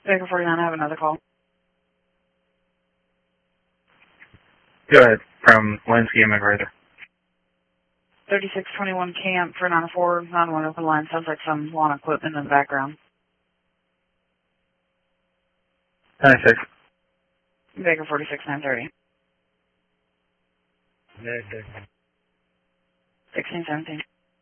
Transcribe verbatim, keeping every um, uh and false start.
Baker forty-nine, I have another call. Go ahead, from Linsky and McGregor. thirty-six twenty-one camp for nine oh four, nine one open line. Sounds like some lawn equipment in the background. ninety-six. Baker forty-six, nine thirty. ninety-six. sixteen seventeen.